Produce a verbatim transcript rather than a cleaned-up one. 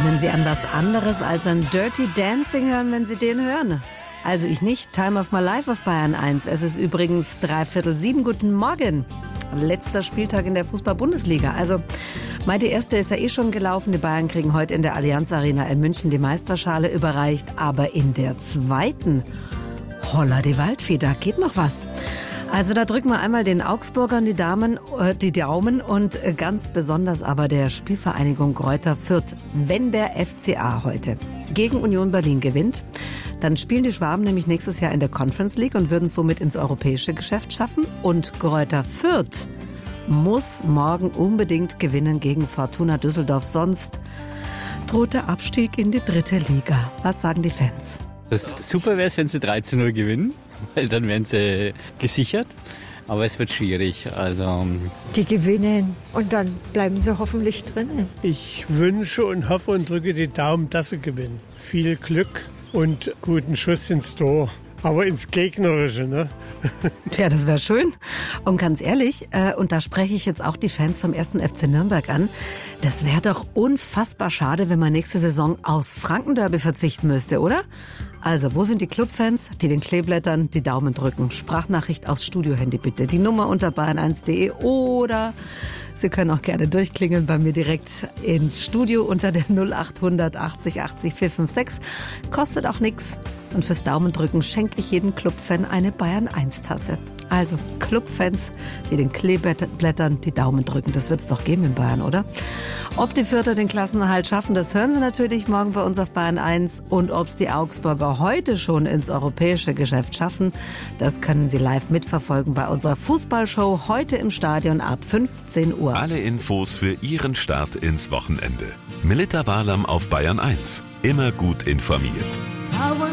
Können Sie an was anderes als an Dirty Dancing hören, wenn Sie den hören? Also ich nicht. Time of my life auf Bayern eins. Es ist übrigens dreiviertel sieben. Guten Morgen. Letzter Spieltag in der Fußball-Bundesliga. Also meine erste ist ja eh schon gelaufen. Die Bayern kriegen heute in der Allianz Arena in München die Meisterschale überreicht. Aber in der zweiten, holla die Waldfee, da geht noch was. Also da drücken wir einmal den Augsburgern die, Damen, äh, die Daumen und ganz besonders aber der Spielvereinigung Greuther Fürth. Wenn der F C A heute gegen Union Berlin gewinnt, dann spielen die Schwaben nämlich nächstes Jahr in der Conference League und würden somit ins europäische Geschäft schaffen. Und Greuther Fürth muss morgen unbedingt gewinnen gegen Fortuna Düsseldorf, sonst droht der Abstieg in die dritte Liga. Was sagen die Fans? Das super wäre es, wenn sie drei zu null gewinnen, weil dann wären sie gesichert. Aber es wird schwierig. Also die gewinnen und dann bleiben sie hoffentlich drinnen. Ich wünsche und hoffe und drücke die Daumen, dass sie gewinnen. Viel Glück und guten Schuss ins Tor. Aber ins Gegnerische, ne? Tja, das wäre schön. Und ganz ehrlich, äh, und da spreche ich jetzt auch die Fans vom ersten F C Nürnberg an, das wäre doch unfassbar schade, wenn man nächste Saison aufs Franken-Derby verzichten müsste, oder? Also, wo sind die Clubfans, die den Kleeblättern die Daumen drücken? Sprachnachricht aufs Studiohandy bitte. Die Nummer unter bayern eins punkt de oder Sie können auch gerne durchklingeln bei mir direkt ins Studio unter der null acht hundert achtzig achtzig vier fünf sechs. Kostet auch nix. Und fürs Daumendrücken schenke ich jedem Clubfan eine Bayern eins Tasse. Also Clubfans, die den Kleeblättern die Daumen drücken. Das wird's doch geben in Bayern, oder? Ob die Fürther den Klassenerhalt schaffen, das hören Sie natürlich morgen bei uns auf Bayern eins. Und ob's die Augsburger heute schon ins europäische Geschäft schaffen, das können Sie live mitverfolgen bei unserer Fußballshow heute im Stadion ab fünfzehn Uhr. Alle Infos für Ihren Start ins Wochenende. Melitta Walam auf Bayern eins. Immer gut informiert.